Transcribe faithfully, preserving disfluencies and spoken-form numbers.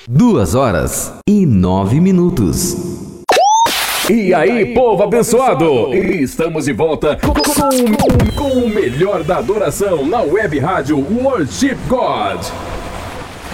Duas horas e nove minutos. E aí, povo abençoado! Estamos de volta com, com, com o melhor da adoração na web rádio Worship God.